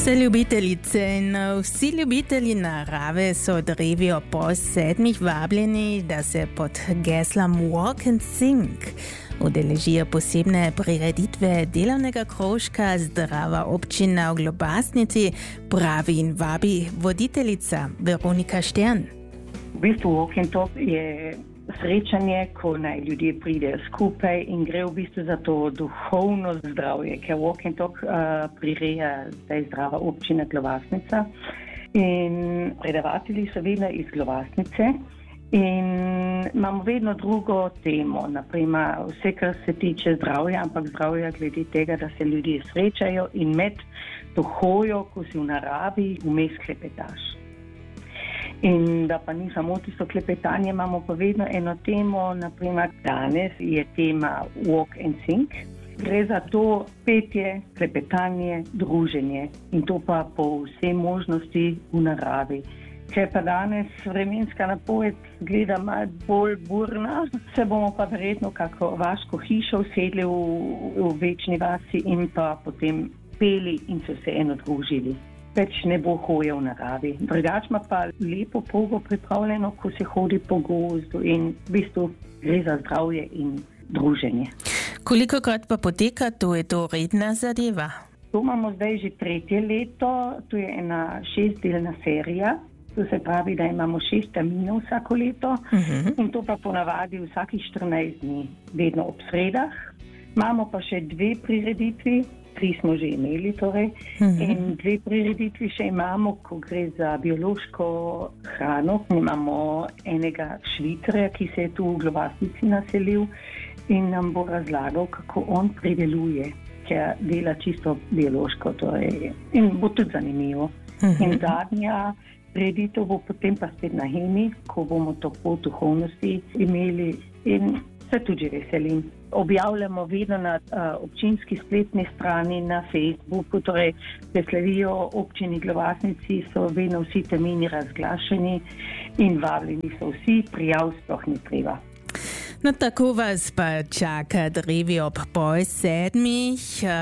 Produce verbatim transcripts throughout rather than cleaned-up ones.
Vse ljubiteljice in vsi ljubitelji narave so od Revio po sedmih vabljeni, da se pod geslom Walk and Think udeležijo posebne prireditve delovnega krožka Zdrava občina v Globasnici, pravi in vabi voditeljica Veronika Štern. V bistvu Walk and Talk je srečanje, ko naj ljudje pridejo skupaj in gre v bistvu za to duhovno zdravje, ker Walk and Talk uh, prireja zdaj Zdrava občina Globasnica in predavatelji so vedno iz Globasnice in imamo vedno drugo temo, naprimer vse, kar se tiče zdravja, ampak zdravja glede tega, da se ljudje srečajo in med to hojo, ko si v naravi, vmes klepetaš. In da pa ni samo tisto klepetanje, imamo pa vedno eno temo, naprimer danes je tema Walk and Think. Gre za to petje, klepetanje, druženje in to pa po vsej možnosti v naravi. Ker pa danes vremenska napoved gleda malo bolj burna, se bomo pa verjetno kako vaško hišo usedli v, v večni vasi in pa potem peli in se vseeno družili. Več ne bo hoje v naravi. Drugač ima pa lepo pogo pripravljeno, ko se hodi po gozdu in v bistvu gre za zdravje in druženje. Kolikokrat pa poteka, to je to redna zadeva? To imamo zdaj že tretje leto, to je ena šestdelna serija. To se pravi, da imamo šest terminov vsako leto uh-huh. in to pa ponavadi vsakih štirinajst dni, vedno ob sredah. Imamo pa še dve prireditvi, tri smo že imeli torej, uh-huh. in dve prireditvi še imamo, ko gre za biološko hrano. Imamo enega Švicarja, ki se je tu v Globasnici naselil in nam bo razlagal, kako on prideluje, ker dela čisto biološko torej, in bo tudi zanimivo. Uh-huh. In zadnja prireditev bo potem pa spet na Hemi, ko bomo to pot duhovnosti imeli in se tudi veselim. Objavljamo vedno na uh, občinski spletni strani na Facebooku, torej se slavijo občini Globasnici, so vedno vsi termini razglašeni in vabljeni so vsi, prijav sploh ni treba. No tako vas pa čaka drevi ob pol sedmih,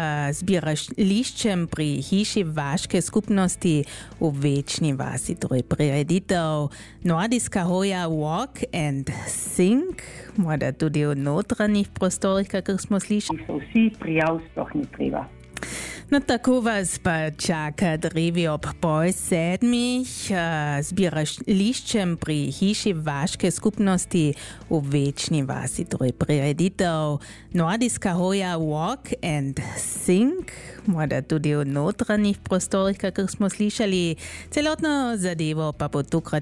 zbiraš liščem pri hiši vaške skupnosti v večni vasi, torej prireditev nordijska hoja Walk and Think, morda tudi v notranjih prostorih, kakor smo slišali. So vsi, prijav sploh ni treba. No tako vas pa čaka drevi ob pol sedmih, zbiraš liščem pri hiši vaške skupnosti v večni vasi, torej prireditev nordijska hoja Walk and Think, morda tudi v notranjih prostorih, kakor smo slišali, celotno zadevo pa bo tokrat